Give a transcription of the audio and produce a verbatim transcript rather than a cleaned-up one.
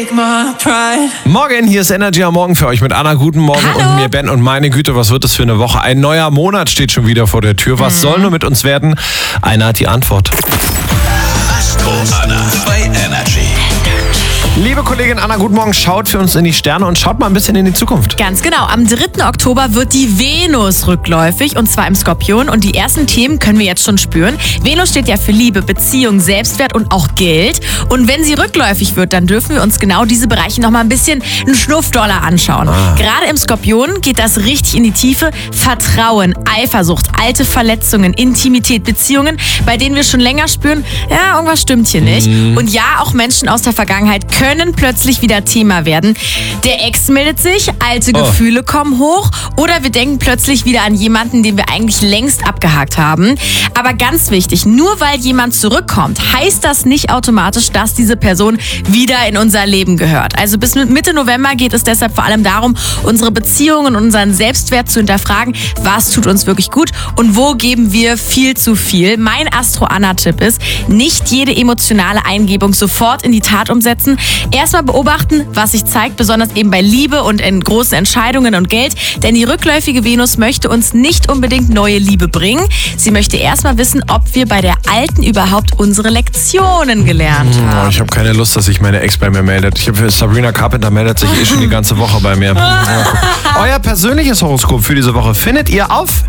take my pride. Morgen, hier ist Energy am Morgen für euch mit Anna. Guten Morgen. Hallo. Und mir Ben. Und meine Güte, was wird das für eine Woche? Ein neuer Monat steht schon wieder vor der Tür. Was mhm. soll nur mit uns werden? Einer hat die Antwort. Astro Anna bei Energy. Liebe Kollegin Anna, guten Morgen. Schaut für uns in die Sterne und schaut mal ein bisschen in die Zukunft. Ganz genau. Am dritten Oktober wird die Venus rückläufig und zwar im Skorpion. Und die ersten Themen können wir jetzt schon spüren. Venus steht ja für Liebe, Beziehung, Selbstwert und auch Geld. Und wenn sie rückläufig wird, dann dürfen wir uns genau diese Bereiche noch mal ein bisschen einen Schnuff doller anschauen. Ah. Gerade im Skorpion geht das richtig in die Tiefe. Vertrauen, Eifersucht, alte Verletzungen, Intimität, Beziehungen, bei denen wir schon länger spüren, ja, irgendwas stimmt hier nicht. Mhm. Und ja, auch Menschen aus der Vergangenheit können können plötzlich wieder Thema werden. Der Ex meldet sich, alte oh. Gefühle kommen hoch oder wir denken plötzlich wieder an jemanden, den wir eigentlich längst abgehakt haben. Aber ganz wichtig, nur weil jemand zurückkommt, heißt das nicht automatisch, dass diese Person wieder in unser Leben gehört. Also bis Mitte November geht es deshalb vor allem darum, unsere Beziehungen und unseren Selbstwert zu hinterfragen. Was tut uns wirklich gut und wo geben wir viel zu viel? Mein Astro-Anna-Tipp ist, nicht jede emotionale Eingebung sofort in die Tat umsetzen. Erstmal beobachten, was sich zeigt, besonders eben bei Liebe und in großen Entscheidungen und Geld. Denn die rückläufige Venus möchte uns nicht unbedingt neue Liebe bringen. Sie möchte erstmal wissen, ob wir bei der alten überhaupt unsere Lektionen gelernt haben. Oh, ich habe keine Lust, dass sich meine Ex bei mir meldet. Ich habe Sabrina Carpenter meldet sich eh schon die ganze Woche bei mir. Euer persönliches Horoskop für diese Woche findet ihr auf